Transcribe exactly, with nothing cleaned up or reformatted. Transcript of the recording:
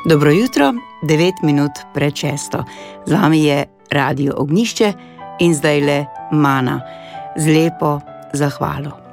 Dobro jutro, devet minut pred šesto. Z vami je Radio Ognjišče in zdajle Mana z lepo zahvalo.